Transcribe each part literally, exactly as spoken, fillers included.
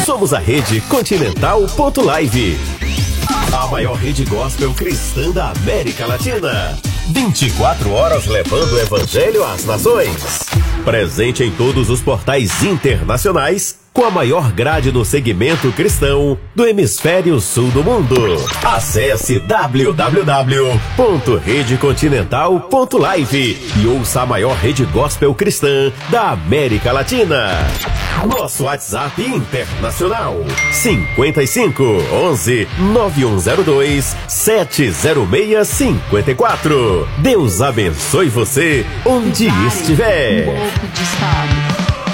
Somos a rede Continental ponto live, a maior rede gospel cristã da América Latina. vinte e quatro horas levando o evangelho às nações. Presente em todos os portais internacionais, com a maior grade no segmento cristão do hemisfério sul do mundo. Acesse w w w ponto rede continental ponto live e ouça a maior rede gospel cristã da América Latina. Nosso WhatsApp internacional cinquenta e cinco, onze, nove um zero dois, sete zero seis cinco quatro. Deus abençoe você onde estiver. Um golpe de Estado.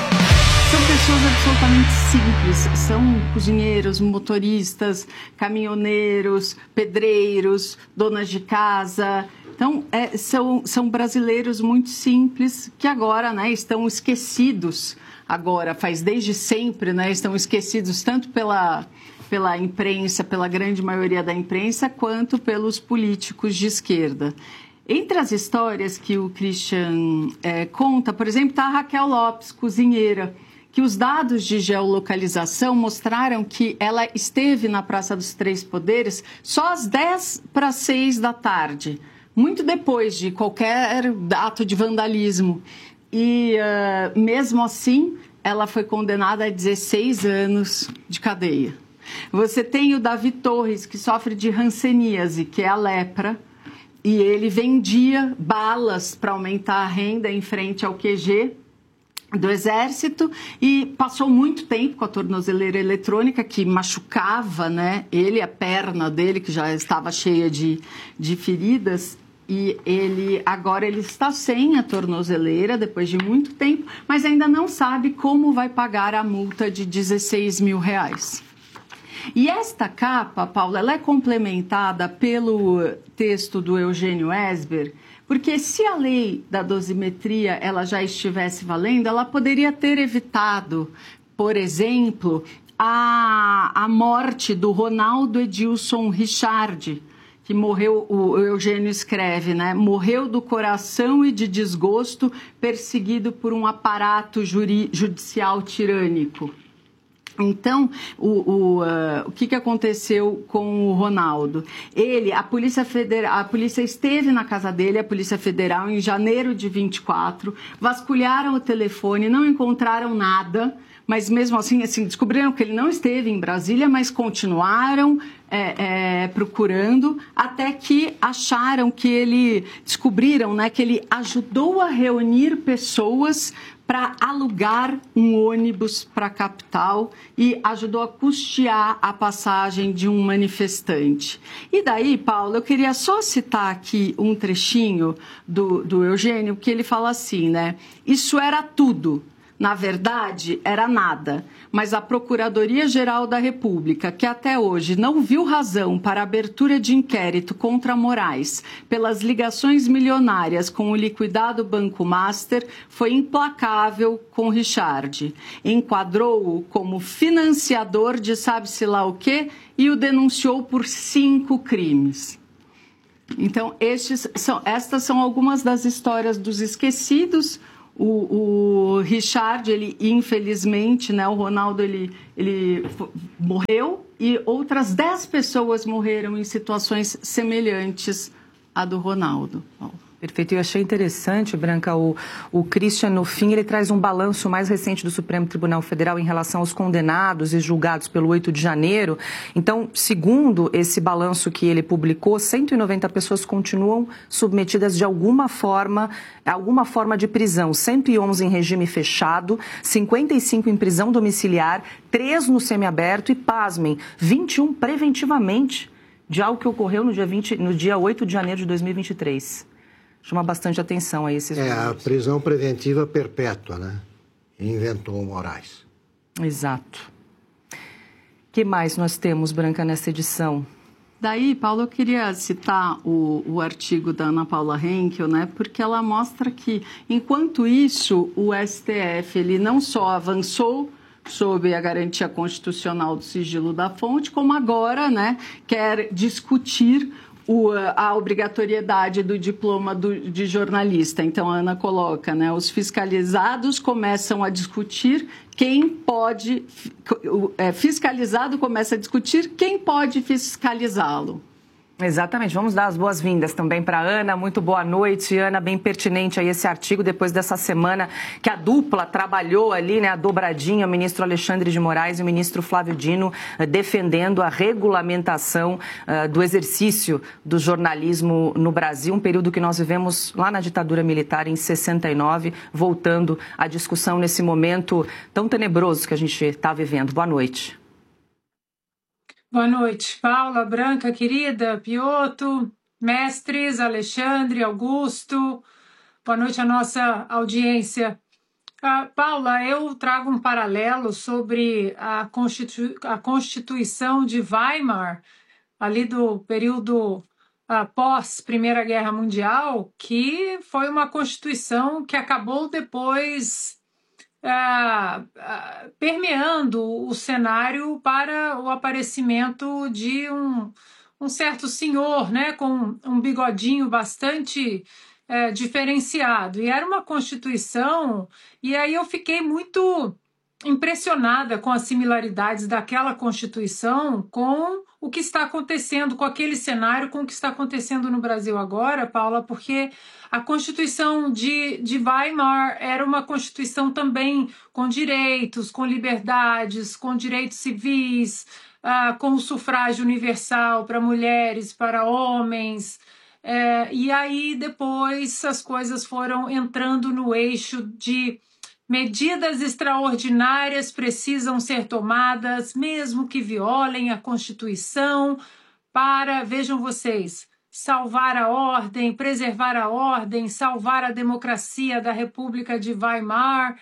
São pessoas absolutamente simples, são cozinheiros, motoristas, caminhoneiros, pedreiros, donas de casa. Então, é, são, são brasileiros muito simples que agora, né, estão esquecidos. Agora, faz desde sempre, né, estão esquecidos tanto pela, pela imprensa, pela grande maioria da imprensa, quanto pelos políticos de esquerda. Entre as histórias que o Christian é, conta, por exemplo, está a Raquel Lopes, cozinheira, que os dados de geolocalização mostraram que ela esteve na Praça dos Três Poderes só às dez para seis da tarde, muito depois de qualquer ato de vandalismo. E, uh, mesmo assim, ela foi condenada a dezesseis anos de cadeia. Você tem o Davi Torres, que sofre de hanseníase, que é a lepra, e ele vendia balas para aumentar a renda em frente ao Q G do Exército e passou muito tempo com a tornozeleira eletrônica que machucava, né, ele, a perna dele, que já estava cheia de, de feridas, e ele agora ele está sem a tornozeleira depois de muito tempo, mas ainda não sabe como vai pagar a multa de dezesseis mil reais. E esta capa, Paula, ela é complementada pelo texto do Eugênio Esber, porque se a lei da dosimetria ela já estivesse valendo, ela poderia ter evitado, por exemplo, a, a morte do Ronaldo Edilson Richard, que morreu, o Eugênio escreve, né? Morreu do coração e de desgosto, perseguido por um aparato juri, judicial tirânico. Então, o, o, uh, o que, que aconteceu com o Ronaldo? Ele, a Polícia Federal, a polícia esteve na casa dele, a Polícia Federal, em janeiro de vinte e quatro, vasculharam o telefone, não encontraram nada, mas mesmo assim, assim descobriram que ele não esteve em Brasília, mas continuaram é, é, procurando, até que acharam que ele, descobriram, né, que ele ajudou a reunir pessoas para alugar um ônibus para a capital e ajudou a custear a passagem de um manifestante. E daí, Paulo, eu queria só citar aqui um trechinho do, do Eugênio, que ele fala assim, né? Isso era tudo. Na verdade, era nada, mas a Procuradoria-Geral da República, que até hoje não viu razão para a abertura de inquérito contra Moraes pelas ligações milionárias com o liquidado Banco Master, foi implacável com Richard. Enquadrou-o como financiador de sabe-se lá o quê e o denunciou por cinco crimes. Então, estes são, estas são algumas das histórias dos esquecidos. O, o Richard, ele infelizmente, né, o Ronaldo, ele, ele morreu e outras dez pessoas morreram em situações semelhantes à do Ronaldo. Perfeito, eu achei interessante, Branca, o, o Christian, no fim, ele traz um balanço mais recente do Supremo Tribunal Federal em relação aos condenados e julgados pelo oito de janeiro. Então, segundo esse balanço que ele publicou, cento e noventa pessoas continuam submetidas de alguma forma, alguma forma de prisão, cento e onze em regime fechado, cinquenta e cinco em prisão domiciliar, três no semiaberto e, pasmem, vinte e um preventivamente, de algo que ocorreu no dia, vinte, no dia oito de janeiro de dois mil e vinte e três. Chama bastante atenção a esses É, números. a prisão preventiva perpétua, né? Inventou o Moraes. Exato. O que mais nós temos, Branca, nessa edição? Daí, Paulo, eu queria citar o, o artigo da Ana Paula Henkel, né? Porque ela mostra que, enquanto isso, o S T F ele não só avançou sob a garantia constitucional do sigilo da fonte, como agora, né, quer discutir o, a obrigatoriedade do diploma do, de jornalista. Então, a Ana coloca, né, os fiscalizados começam a discutir quem pode... É, fiscalizado começa a discutir quem pode fiscalizá-lo. Exatamente. Vamos dar as boas-vindas também para a Ana. Muito boa noite, Ana. Bem pertinente aí esse artigo, depois dessa semana que a dupla trabalhou ali, né, a dobradinha, o ministro Alexandre de Moraes e o ministro Flávio Dino, defendendo a regulamentação uh, do exercício do jornalismo no Brasil, um período que nós vivemos lá na ditadura militar em sessenta e nove, voltando à discussão nesse momento tão tenebroso que a gente está vivendo. Boa noite. Boa noite, Paula, Branca, querida, Piotr, mestres, Alexandre, Augusto. Boa noite à nossa audiência. Ah, Paula, eu trago um paralelo sobre a, Constitu... a Constituição de Weimar, ali do período ah, pós-Primeira Guerra Mundial, que foi uma Constituição que acabou depois... Uh, uh, permeando o cenário para o aparecimento de um, um certo senhor, né, com um bigodinho bastante uh, diferenciado. E era uma Constituição, e aí eu fiquei muito impressionada com as similaridades daquela Constituição com o que está acontecendo, com aquele cenário, com o que está acontecendo no Brasil agora, Paula, porque a Constituição de, de Weimar era uma Constituição também com direitos, com liberdades, com direitos civis, uh, com o sufrágio universal para mulheres, para homens. Uh, e aí depois as coisas foram entrando no eixo de medidas extraordinárias precisam ser tomadas, mesmo que violem a Constituição, para, vejam vocês, salvar a ordem, preservar a ordem, salvar a democracia da República de Weimar.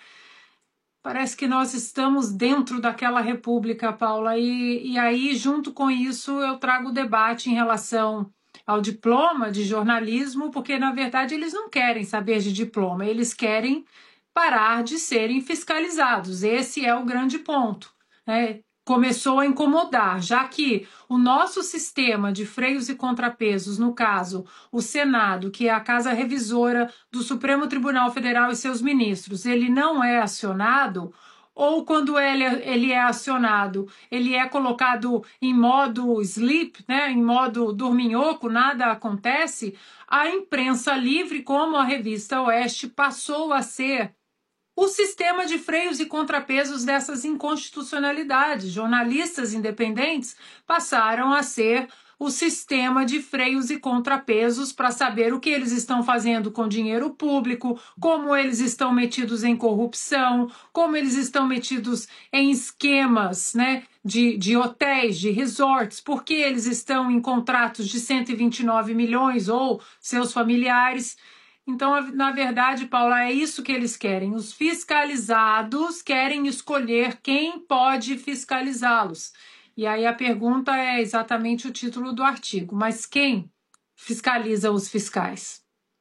Parece que nós estamos dentro daquela república, Paula, e, e aí, junto com isso, eu trago o debate em relação ao diploma de jornalismo, porque, na verdade, eles não querem saber de diploma, eles querem parar de serem fiscalizados. Esse é o grande ponto, né? Começou a incomodar, já que o nosso sistema de freios e contrapesos, no caso, o Senado, que é a casa revisora do Supremo Tribunal Federal e seus ministros, ele não é acionado, ou quando ele, ele é acionado, ele é colocado em modo sleep, né, em modo dorminhoco, nada acontece, a imprensa livre, como a revista Oeste, passou a ser o sistema de freios e contrapesos dessas inconstitucionalidades. Jornalistas independentes passaram a ser o sistema de freios e contrapesos para saber o que eles estão fazendo com dinheiro público, como eles estão metidos em corrupção, como eles estão metidos em esquemas, né, de, de hotéis, de resorts, porque eles estão em contratos de cento e vinte e nove milhões ou seus familiares. Então, na verdade, Paula, é isso que eles querem. Os fiscalizados querem escolher quem pode fiscalizá-los. E aí a pergunta é exatamente o título do artigo. Mas quem fiscaliza os fiscais?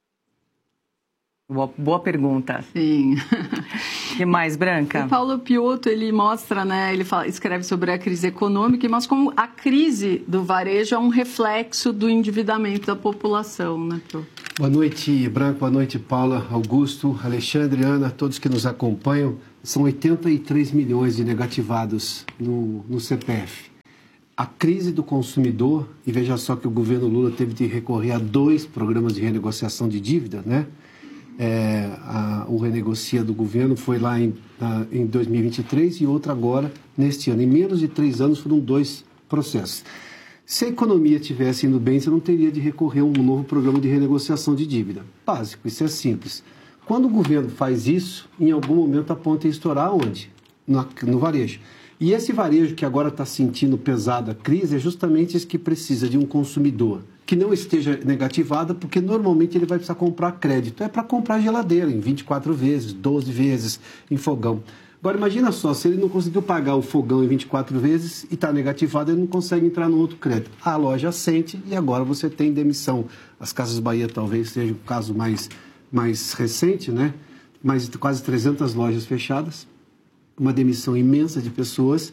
Boa, boa pergunta. Sim. O que mais, Branca? O Paulo Piotr, ele mostra, né, ele fala, escreve sobre a crise econômica, mas como a crise do varejo é um reflexo do endividamento da população, né, Piotr? Boa noite, Branca, boa noite, Paula, Augusto, Alexandre, Ana, todos que nos acompanham. São oitenta e três milhões de negativados no, no C P F. A crise do consumidor, e veja só que o governo Lula teve de recorrer a dois programas de renegociação de dívida, né? É, a, o Renegocia do governo foi lá em, a, em dois mil e vinte e três e outro agora neste ano. Em menos de três anos foram dois processos. Se a economia estivesse indo bem, você não teria de recorrer a um novo programa de renegociação de dívida. Básico, isso é simples. Quando o governo faz isso, em algum momento a ponta ia estourar onde? No, no varejo. E esse varejo que agora está sentindo pesada a crise é justamente esse que precisa de um consumidor que não esteja negativado, porque normalmente ele vai precisar comprar crédito. É para comprar geladeira em vinte e quatro vezes, doze vezes em fogão. Agora imagina só, se ele não conseguiu pagar o fogão em vinte e quatro vezes e está negativado, ele não consegue entrar no outro crédito. A loja sente e agora você tem demissão. As Casas Bahia talvez seja o caso mais, mais recente, né? Mais de quase trezentas lojas fechadas, uma demissão imensa de pessoas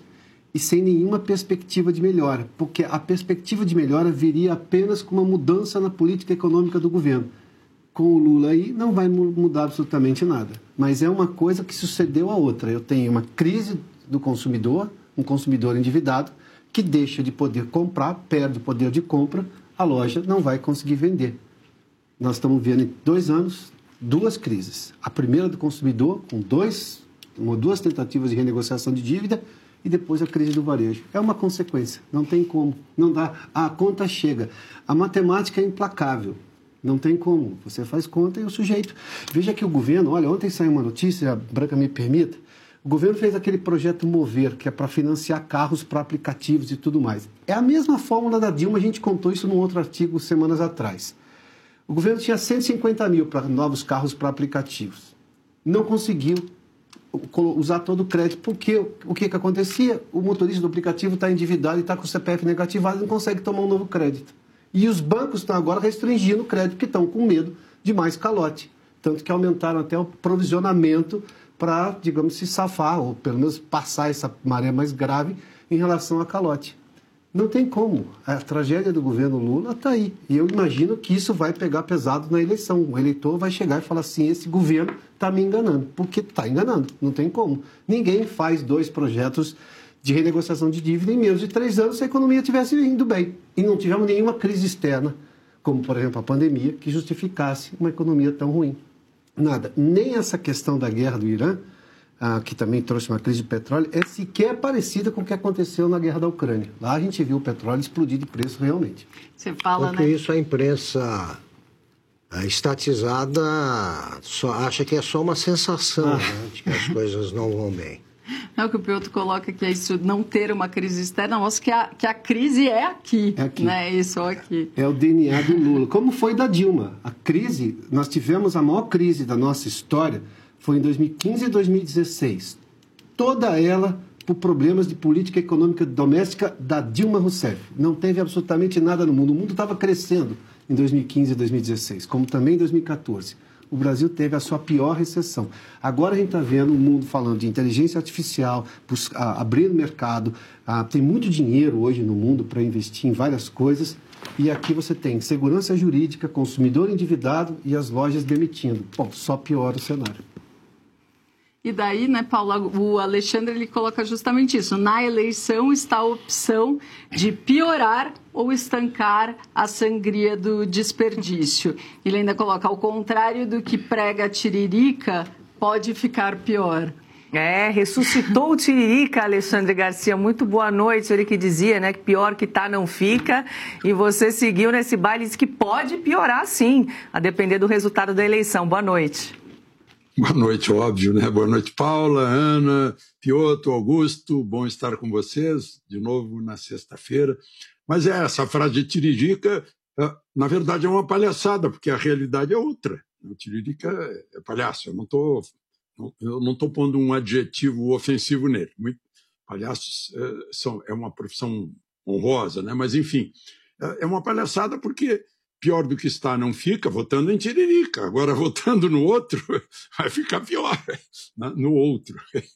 e sem nenhuma perspectiva de melhora, porque a perspectiva de melhora viria apenas com uma mudança na política econômica do governo. Com o Lula aí não vai mudar absolutamente nada, mas é uma coisa que sucedeu a outra. Eu tenho uma crise do consumidor, um consumidor endividado, que deixa de poder comprar, perde o poder de compra, a loja não vai conseguir vender. Nós estamos vendo em dois anos duas crises. A primeira do consumidor, com dois, uma, duas tentativas de renegociação de dívida, e depois a crise do varejo. É uma consequência, não tem como. Não dá. A conta chega. A matemática é implacável. Não tem como. Você faz conta e o sujeito... Veja que o governo... Olha, ontem saiu uma notícia, a Branca me permita, o governo fez aquele projeto Mover, que é para financiar carros para aplicativos e tudo mais. É a mesma fórmula da Dilma, a gente contou isso num outro artigo semanas atrás. O governo tinha cento e cinquenta mil para novos carros para aplicativos. Não conseguiu usar todo o crédito, porque o que, que acontecia? O motorista do aplicativo está endividado e está com o C P F negativado e não consegue tomar um novo crédito. E os bancos estão agora restringindo o crédito, porque estão com medo de mais calote. Tanto que aumentaram até o provisionamento para, digamos, se safar, ou pelo menos passar essa maré mais grave em relação a calote. Não tem como. A tragédia do governo Lula está aí. E eu imagino que isso vai pegar pesado na eleição. O eleitor vai chegar e falar assim, esse governo está me enganando. Porque está enganando, não tem como. Ninguém faz dois projetos de renegociação de dívida em menos de três anos se a economia estivesse indo bem. E não tivemos nenhuma crise externa, como, por exemplo, a pandemia, que justificasse uma economia tão ruim. Nada. Nem essa questão da guerra do Irã, ah, que também trouxe uma crise de petróleo, é sequer parecida com o que aconteceu na guerra da Ucrânia. Lá a gente viu o petróleo explodir de preço realmente. Você fala, Porque né? isso a imprensa a estatizada só acha que é só uma sensação, ah. né, de que as coisas não vão bem. É o que o Piotr coloca, que é isso, não ter uma crise externa, mostra que a, que a crise é aqui, é aqui, né? Isso aqui. É o D N A do Lula, como foi da Dilma. A crise, nós tivemos a maior crise da nossa história, foi em dois mil e quinze e dois mil e dezesseis. Toda ela por problemas de política econômica doméstica da Dilma Rousseff. Não teve absolutamente nada no mundo. O mundo estava crescendo em dois mil e quinze e dois mil e dezesseis, como também em dois mil e quatorze. O Brasil teve a sua pior recessão. Agora a gente está vendo o mundo falando de inteligência artificial, abrindo mercado. Ah, tem muito dinheiro hoje no mundo para investir em várias coisas. E aqui você tem segurança jurídica, consumidor endividado e as lojas demitindo. Bom, só piora o cenário. E daí, né, Paula, o Alexandre ele coloca justamente isso. Na eleição está a opção de piorar ou estancar a sangria do desperdício. Ele ainda coloca, ao contrário do que prega a Tiririca, pode ficar pior. É, ressuscitou o Tiririca, Alexandre Garcia. Muito boa noite. Ele que dizia, né, que pior que tá não fica. E você seguiu nesse baile e disse que pode piorar sim, a depender do resultado da eleição. Boa noite. Boa noite, óbvio, né? Boa noite, Paula, Ana, Piotr, Augusto. Bom estar com vocês de novo na sexta-feira. Mas é, essa frase de Tiririca, na verdade, é uma palhaçada, porque a realidade é outra. O Tiririca é palhaço. Eu não estou eu não estou pondo um adjetivo ofensivo nele. Muito, palhaços é, são, é uma profissão honrosa, né? Mas, enfim, é uma palhaçada porque... Pior do que está não fica, votando em Tiririca. Agora, votando no outro, vai ficar pior, no outro.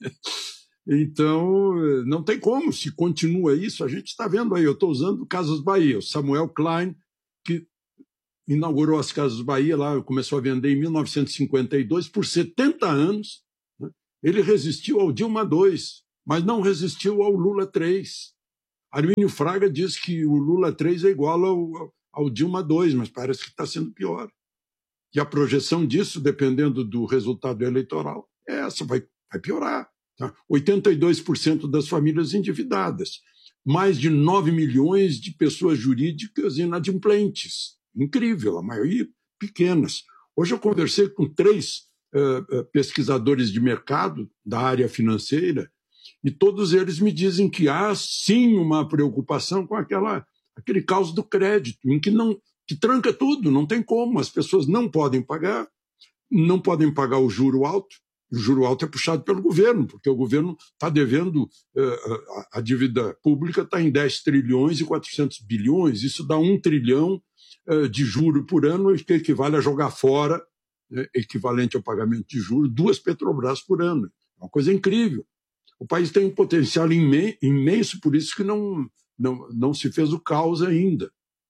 Então, não tem como. Se continua isso, a gente está vendo aí. Eu estou usando o Casas Bahia. O Samuel Klein, que inaugurou as Casas Bahia, lá começou a vender em mil novecentos e cinquenta e dois, por setenta anos. Né? Ele resistiu ao Dilma dois, mas não resistiu ao Lula três. Armínio Fraga diz que o Lula três é igual ao... ao Dilma dois, mas parece que está sendo pior. E a projeção disso, dependendo do resultado eleitoral, é essa, vai, vai piorar. Tá? oitenta e dois por cento das famílias endividadas, mais de nove milhões de pessoas jurídicas inadimplentes. Incrível, a maioria pequenas. Hoje eu conversei com três uh, pesquisadores de mercado da área financeira e todos eles me dizem que há, sim, uma preocupação com aquela... aquele caos do crédito, em que, não, que tranca tudo, não tem como, as pessoas não podem pagar, não podem pagar o juro alto, o juro alto é puxado pelo governo, porque o governo está devendo, a, a dívida pública está em dez trilhões e quatrocentos bilhões, isso dá um trilhão de juro por ano, que equivale a jogar fora, equivalente ao pagamento de juros, duas Petrobras por ano, é uma coisa incrível. O país tem um potencial imenso, por isso que não, não, não se fez o caos ainda.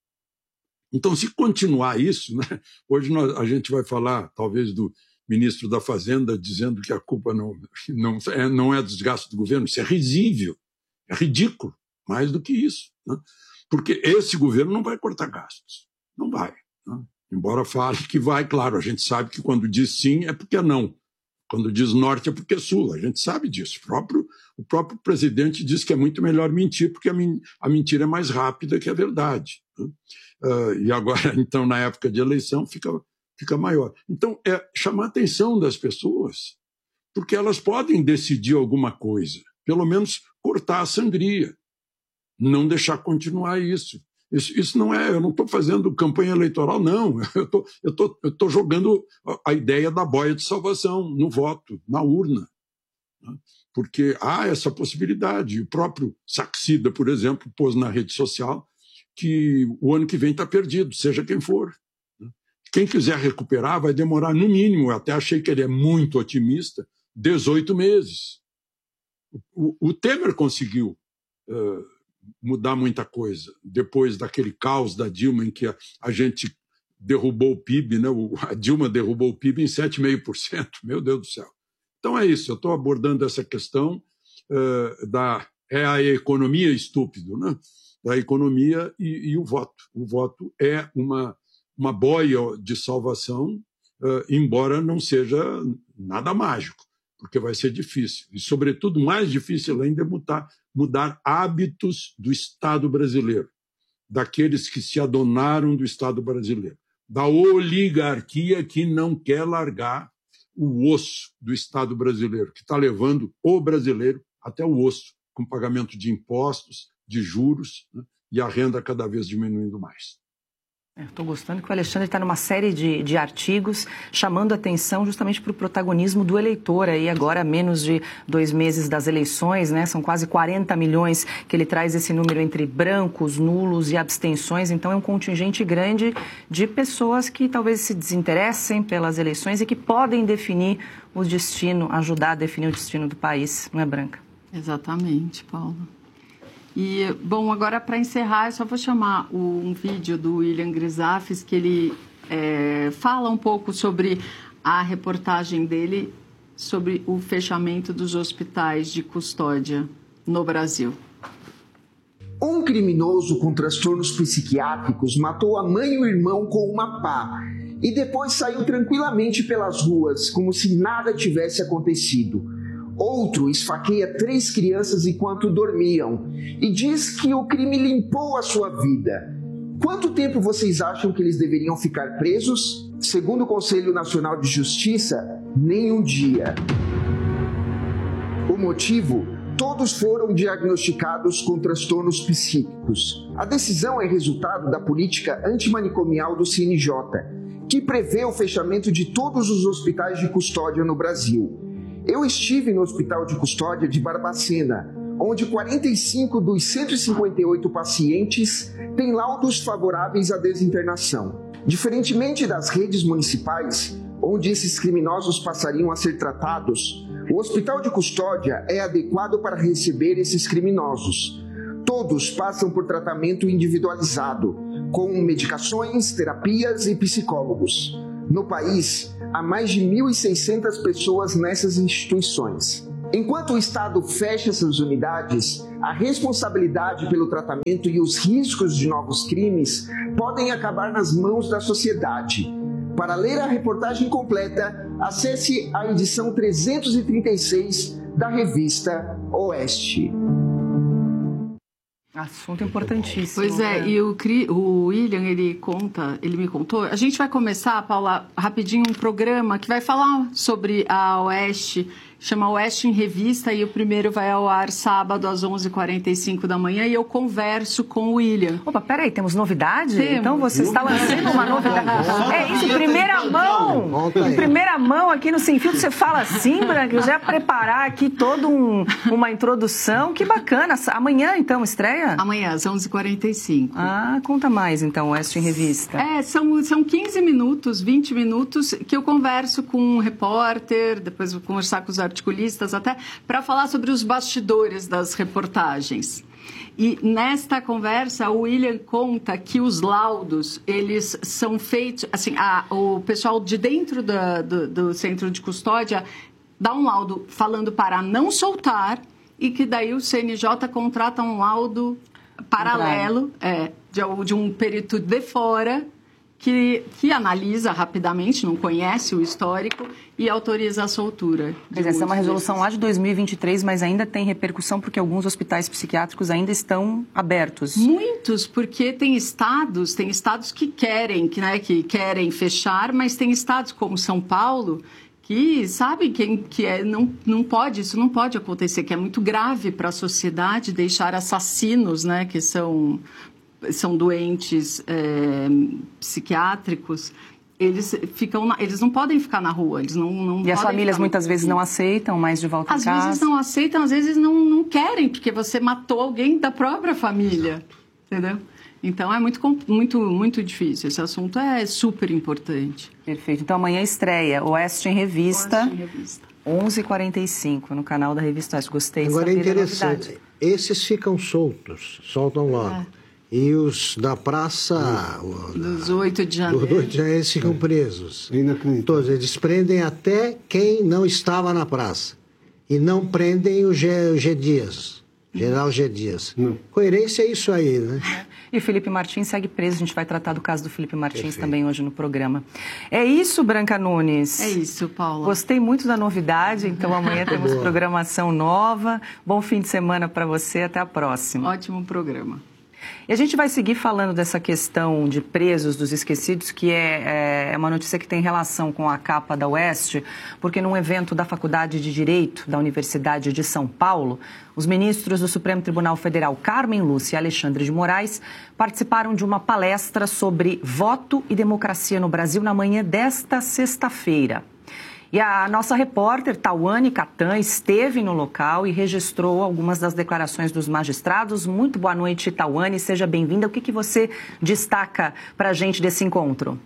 Então, se continuar isso, né, hoje nós, a gente vai falar, talvez, do ministro da Fazenda dizendo que a culpa não, não, é, não é desgaste do governo. Isso é risível, é ridículo, mais do que isso. Né? Porque esse governo não vai cortar gastos, não vai. Né? Embora fale que vai, claro, a gente sabe que quando diz sim é porque é não. Quando diz norte é porque é sul, a gente sabe disso. O próprio, o próprio presidente diz que é muito melhor mentir, porque a, min, a mentira é mais rápida que a verdade. Né? Uh, e agora, então, na época de eleição, fica, fica maior. Então, é chamar a atenção das pessoas, porque elas podem decidir alguma coisa, pelo menos cortar a sangria, não deixar continuar isso. Isso, isso não é, eu não estou fazendo campanha eleitoral, não. Eu tô, eu tô, eu tô jogando a ideia da boia de salvação no voto, na urna. Né? Porque há essa possibilidade. O próprio Saxida, por exemplo, pôs na rede social que o ano que vem está perdido, seja quem for. Né? Quem quiser recuperar vai demorar, no mínimo, eu até achei que ele é muito otimista, dezoito meses. O, o Temer conseguiu Uh, mudar muita coisa. Depois daquele caos da Dilma, em que a, a gente derrubou o P I B, né? o, a Dilma derrubou o P I B em sete vírgula cinco por cento. Meu Deus do céu. Então é isso, eu estou abordando essa questão uh, da é a economia estúpido, né? Da economia e, e o voto. O voto é uma, uma boia de salvação, uh, embora não seja nada mágico, porque vai ser difícil. E, sobretudo, mais difícil ainda é mudar, mudar hábitos do Estado brasileiro, daqueles que se adonaram do Estado brasileiro, da oligarquia que não quer largar o osso do Estado brasileiro, que está levando o brasileiro até o osso, com pagamento de impostos, de juros, né, e a renda cada vez diminuindo mais. Estou gostando que o Alexandre está numa série de, de artigos chamando a atenção justamente para o protagonismo do eleitor aí agora, menos de dois meses das eleições, né? São quase quarenta milhões que ele traz esse número entre brancos, nulos e abstenções, então é um contingente grande de pessoas que talvez se desinteressem pelas eleições e que podem definir o destino, ajudar a definir o destino do país, não é, Branca? Exatamente, Paulo. E, bom, agora para encerrar, eu só vou chamar um vídeo do William Grisafes, que ele é, fala um pouco sobre a reportagem dele sobre o fechamento dos hospitais de custódia no Brasil. Um criminoso com transtornos psiquiátricos matou a mãe e o irmão com uma pá e depois saiu tranquilamente pelas ruas, como se nada tivesse acontecido. Outro esfaqueia três crianças enquanto dormiam e diz que o crime limpou a sua vida. Quanto tempo vocês acham que eles deveriam ficar presos? Segundo o Conselho Nacional de Justiça, nem um dia. O motivo? Todos foram diagnosticados com transtornos psíquicos. A decisão é resultado da política antimanicomial do C N J, que prevê o fechamento de todos os hospitais de custódia no Brasil. Eu estive no Hospital de Custódia de Barbacena, onde quarenta e cinco dos cento e cinquenta e oito pacientes têm laudos favoráveis à desinternação. Diferentemente das redes municipais, onde esses criminosos passariam a ser tratados, o Hospital de Custódia é adequado para receber esses criminosos. Todos passam por tratamento individualizado, com medicações, terapias e psicólogos. No país, há mais de mil e seiscentas pessoas nessas instituições. Enquanto o Estado fecha essas unidades, a responsabilidade pelo tratamento e os riscos de novos crimes podem acabar nas mãos da sociedade. Para ler a reportagem completa, acesse a edição trezentos e trinta e seis da revista Oeste. Assunto importantíssimo. Pois é, né? E o, o William, ele conta, ele me contou, a gente vai começar, Paula, rapidinho um programa que vai falar sobre a Oeste, chama Oeste em Revista, e o primeiro vai ao ar sábado às onze e quarenta e cinco da manhã, e eu converso com o William. Opa, peraí, temos novidade? Temos. Então você está lançando uma novidade. É isso, em primeira mão, em primeira mão aqui no Sem Filtro, você fala assim, Branca, eu já ia preparar aqui toda um, uma introdução, que bacana. Amanhã, então, estreia? Amanhã, às onze e quarenta e cinco. Ah, conta mais, então, Oeste em Revista. É, são, são quinze minutos, vinte minutos, que eu converso com um repórter, depois vou conversar com os artistas, articulistas até, para falar sobre os bastidores das reportagens. E nesta conversa, o William conta que os laudos, eles são feitos, assim, a, o pessoal de dentro da, do, do centro de custódia dá um laudo falando para não soltar e que daí o C N J contrata um laudo paralelo, é, de, de um perito de fora, que, que analisa rapidamente, não conhece o histórico e autoriza a soltura. Mas essa é uma resolução lá de dois mil e vinte e três, mas ainda tem repercussão porque alguns hospitais psiquiátricos ainda estão abertos. Muitos, porque tem estados, tem estados que querem, que, né, que querem fechar, mas tem estados como São Paulo que sabem que, que é, não, não pode, isso não pode acontecer, que é muito grave para a sociedade deixar assassinos, né, que são... são doentes é, psiquiátricos, eles ficam na, eles não podem ficar na rua, eles não, não e as famílias muitas vezes não aceitam mais de volta às em casa. Às vezes não aceitam, às vezes não, não querem, porque você matou alguém da própria família, entendeu? Então é muito, muito, muito difícil, esse assunto é super importante. Perfeito, então amanhã estreia Oeste em Revista, Oeste em Revista. onze e quarenta e cinco no canal da Revista Oeste. Gostei. Agora é interessante, esses ficam soltos, soltam logo. É. E os da praça... Dos oito de janeiro. Dos oito de janeiro, eles ficam é. presos. Inacreditável. Todos, eles prendem até quem não estava na praça. E não prendem o G, o G Dias, General G Dias. Não. Coerência é isso aí, né? E o Felipe Martins segue preso. A gente vai tratar do caso do Felipe Martins Perfeito. também hoje no programa. É isso, Branca Nunes? É isso, Paula. Gostei muito da novidade, então amanhã temos Boa. programação nova. Bom fim de semana para você, até a próxima. Ótimo programa. E a gente vai seguir falando dessa questão de presos dos esquecidos, que é, é uma notícia que tem relação com a capa da Oeste, porque num evento da Faculdade de Direito da Universidade de São Paulo, os ministros do Supremo Tribunal Federal, Carmen Lúcia e Alexandre de Moraes, participaram de uma palestra sobre voto e democracia no Brasil na manhã desta sexta-feira. E a nossa repórter, Tawane Catan, esteve no local e registrou algumas das declarações dos magistrados. Muito boa noite, Tawane, seja bem-vinda. O que, que você destaca para a gente desse encontro?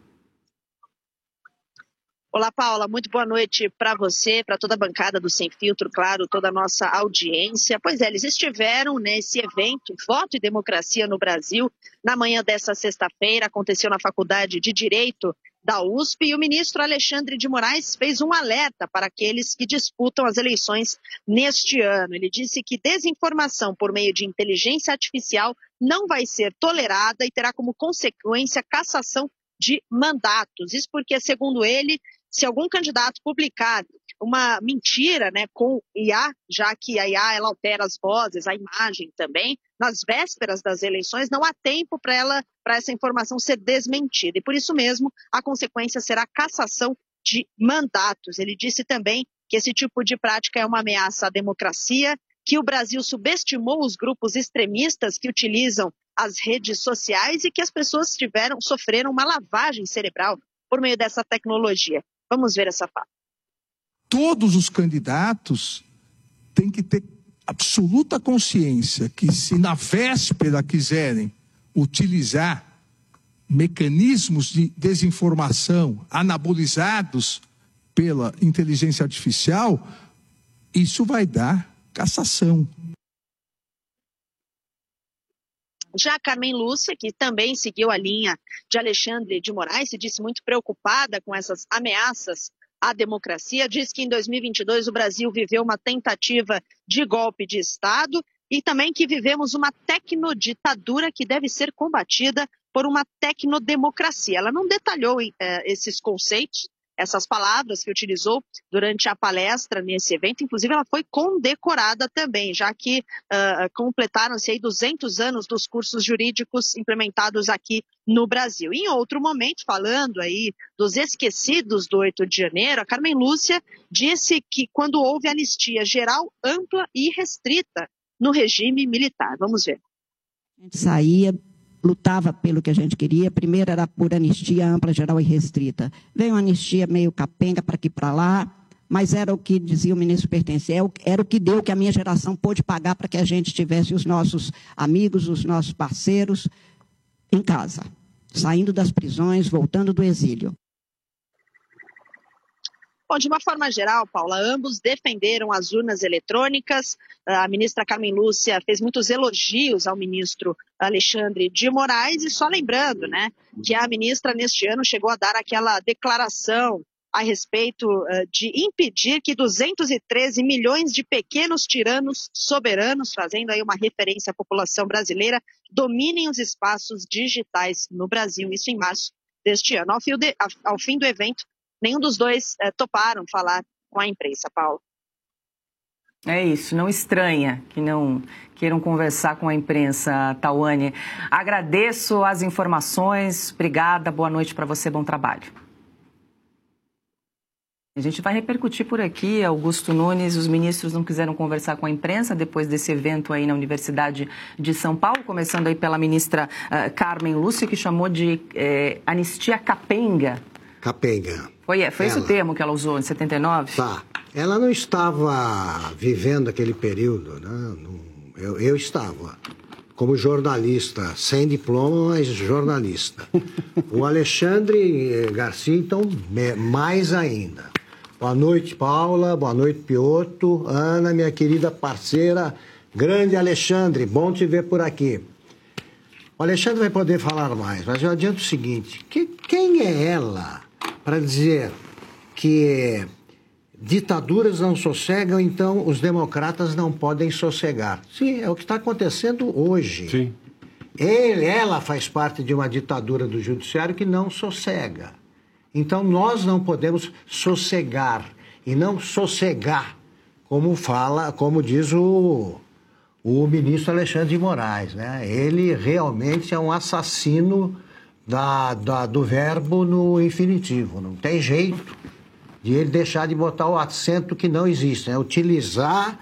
Olá, Paula, muito boa noite para você, para toda a bancada do Sem Filtro, claro, toda a nossa audiência. Pois é, eles estiveram nesse evento, Voto e Democracia no Brasil, na manhã dessa sexta-feira, aconteceu na Faculdade de Direito da U S P, e o ministro Alexandre de Moraes fez um alerta para aqueles que disputam as eleições neste ano. Ele disse que desinformação por meio de inteligência artificial não vai ser tolerada e terá como consequência cassação de mandatos. Isso porque, segundo ele, se algum candidato publicar uma mentira, né, com I A, já que a I A ela altera as vozes, a imagem também, nas vésperas das eleições, não há tempo para ela, para essa informação ser desmentida. E por isso mesmo, a consequência será cassação de mandatos. Ele disse também que esse tipo de prática é uma ameaça à democracia, que o Brasil subestimou os grupos extremistas que utilizam as redes sociais e que as pessoas tiveram, sofreram uma lavagem cerebral por meio dessa tecnologia. Vamos ver essa fala. Todos os candidatos têm que ter absoluta consciência que, se na véspera quiserem utilizar mecanismos de desinformação anabolizados pela inteligência artificial, isso vai dar cassação. Já a Carmen Lúcia, que também seguiu a linha de Alexandre de Moraes, se disse muito preocupada com essas ameaças à democracia, diz que em dois mil e vinte e dois o Brasil viveu uma tentativa de golpe de Estado e também que vivemos uma tecnoditadura que deve ser combatida por uma tecnodemocracia. Ela não detalhou eh, esses conceitos, essas palavras que utilizou durante a palestra nesse evento. Inclusive, ela foi condecorada também, já que uh, completaram-se aí duzentos anos dos cursos jurídicos implementados aqui no Brasil. Em outro momento, falando aí dos esquecidos do oito de janeiro, a Carmen Lúcia disse que quando houve anistia geral, ampla e restrita no regime militar. Vamos ver. A gente saía, lutava pelo que a gente queria. Primeiro era por anistia ampla, geral e restrita. Veio uma anistia meio capenga para aqui e para lá, mas era o que dizia o ministro Pertencer, era o que deu, que a minha geração pôde pagar para que a gente tivesse os nossos amigos, os nossos parceiros em casa, saindo das prisões, voltando do exílio. Bom, de uma forma geral, Paula, ambos defenderam as urnas eletrônicas. A ministra Carmen Lúcia fez muitos elogios ao ministro Alexandre de Moraes, e só lembrando, né, que a ministra neste ano chegou a dar aquela declaração a respeito uh, de impedir que duzentos e treze milhões de pequenos tiranos soberanos, fazendo aí uma referência à população brasileira, dominem os espaços digitais no Brasil, isso em março deste ano. Ao, fio de, ao fim do evento, nenhum dos dois uh, toparam falar com a imprensa, Paulo. É isso, não estranha que não queiram conversar com a imprensa, Tawane. Agradeço as informações, obrigada, boa noite para você, bom trabalho. A gente vai repercutir por aqui, Augusto Nunes, os ministros não quiseram conversar com a imprensa depois desse evento aí na Universidade de São Paulo, começando aí pela ministra uh, Carmen Lúcia, que chamou de eh, anistia capenga. Capenga. Foi, foi esse ela, o termo que ela usou em setenta e nove? Tá. Ela não estava vivendo aquele período, né? Eu, eu estava como jornalista, sem diploma, mas jornalista. O Alexandre Garcia, então, mais ainda. Boa noite, Paula. Boa noite, Piotto. Ana, minha querida parceira. Grande Alexandre, bom te ver por aqui. O Alexandre vai poder falar mais, mas eu adianto o seguinte. Que, quem é ela para dizer que ditaduras não sossegam, então os democratas não podem sossegar? Sim, é o que está acontecendo hoje. Sim. Ele, ela faz parte de uma ditadura do judiciário que não sossega. Então, nós não podemos sossegar e não sossegar, como fala, como diz o, o ministro Alexandre de Moraes, né? Ele realmente é um assassino da, da, do verbo no infinitivo. Não tem jeito de ele deixar de botar o acento que não existe, né? Utilizar,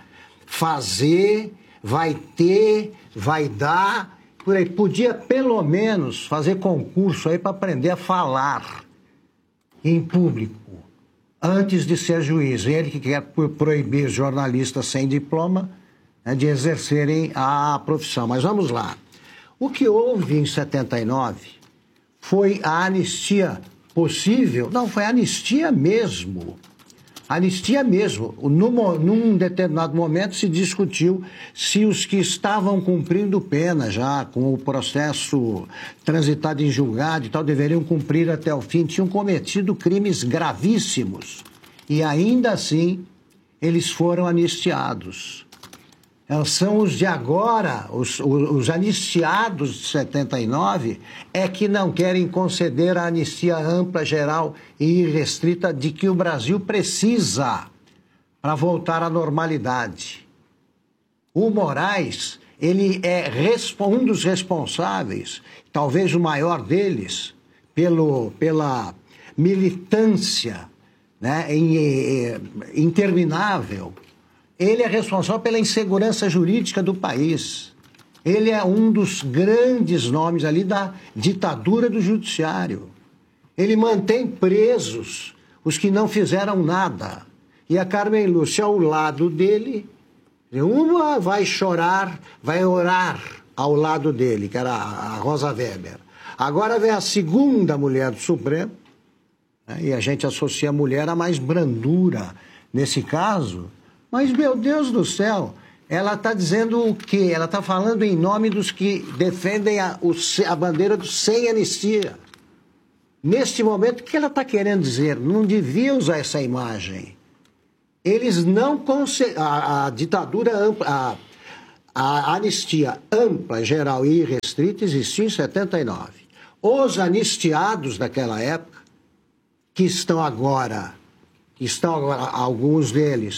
fazer, vai ter, vai dar, por aí. Podia pelo menos fazer concurso aí para aprender a falar em público, antes de ser juiz. Ele que quer proibir jornalistas sem diploma, né, de exercerem a profissão. Mas vamos lá. O que houve em setenta e nove foi a anistia possível? Não, foi a anistia mesmo. Anistia mesmo. Num, num determinado momento se discutiu se os que estavam cumprindo pena já, com o processo transitado em julgado e tal, deveriam cumprir até o fim. Tinham cometido crimes gravíssimos. E ainda assim, eles foram anistiados. São os de agora, os, os anistiados de setenta e nove, é que não querem conceder a anistia ampla, geral e irrestrita de que o Brasil precisa para voltar à normalidade. O Moraes, ele é um dos responsáveis, talvez o maior deles, pelo, pela militância, né, interminável. Ele é responsável pela insegurança jurídica do país. Ele é um dos grandes nomes ali da ditadura do judiciário. Ele mantém presos os que não fizeram nada. E a Carmen Lúcia, ao lado dele, uma vai chorar, vai orar ao lado dele, que era a Rosa Weber. Agora vem a segunda mulher do Supremo, né, e a gente associa a mulher a mais brandura nesse caso. Mas, meu Deus do céu, ela está dizendo o quê? Ela está falando em nome dos que defendem a, o, a bandeira do sem anistia. Neste momento, o que ela está querendo dizer? Não devia usar essa imagem. Eles não conseguem... A, a ditadura ampla, a, a anistia ampla, geral e irrestrita existiu em setenta e nove. Os anistiados daquela época, que estão agora, que estão agora, alguns deles,